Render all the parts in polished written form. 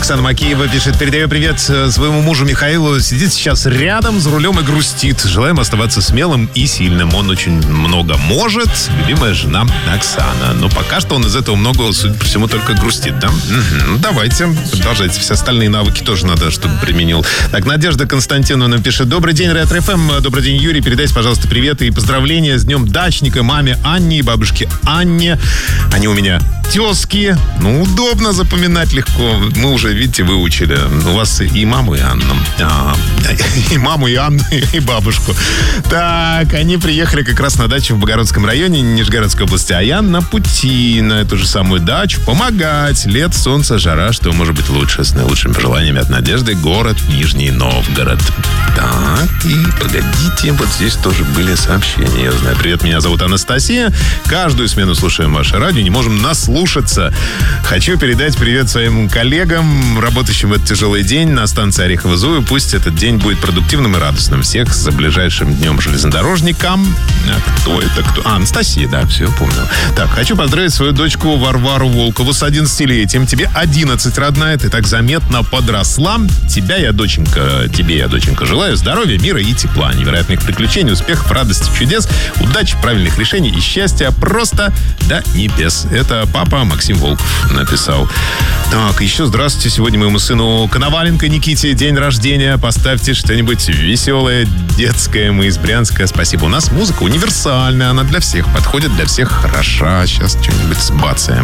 Оксана Макеева пишет: передаю привет своему мужу Михаилу. Сидит сейчас рядом за рулем и грустит. Желаем оставаться смелым и сильным. Он очень много может. Любимая жена Оксана. Но пока что он из этого много, судя по всему, только грустит, да? Угу. Давайте, продолжайте. Все остальные навыки тоже надо, чтобы применил. Так, Надежда Константиновна пишет: добрый день, Ретро-ФМ. Добрый день, Юрий. Передайте, пожалуйста, привет и поздравления с днем дачника маме Анне и бабушке Анне. Они у меня тезки. Ну, удобно запоминать легко. Мы уже, видите, выучили. У вас и маму, и Анну. И маму, и Анну, и бабушку. Так, они приехали как раз на дачу в Богородском районе Нижегородской области. А я на пути на эту же самую дачу помогать. Лет, солнце, жара. Что может быть лучше? С наилучшими пожеланиями от Надежды. Город Нижний Новгород. Так, и погодите. Вот здесь тоже были сообщения. Я знаю. Привет, меня зовут Анастасия. Каждую смену слушаем ваше радио. Не можем наслушаться. Хочу передать привет своим коллегам, работающим в этот тяжелый день на станции Орехово-Зуево. Пусть этот день будет продуктивным и радостным. Всех с ближайшим днем железнодорожникам. Кто это? Кто? Анастасия, да, все, помню. Так, хочу поздравить свою дочку Варвару Волкову с 11-летием. Тебе 11, родная. Ты так заметно подросла. Тебе я, доченька, желаю здоровья, мира и тепла, невероятных приключений, успехов, радости, чудес, удачи, правильных решений и счастья просто до небес. Это папа Максим Волков написал. Так, еще здравствуйте. Сегодня моему сыну Коноваленко Никите день рождения. Поставьте что-нибудь веселое, детское. Мы из Брянска. Спасибо. У нас музыка универсальная. Она для всех подходит, для всех хороша. Сейчас что-нибудь сбацаем.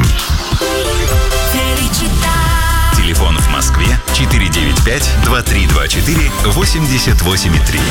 Телефон в Москве 495-2324-88,3.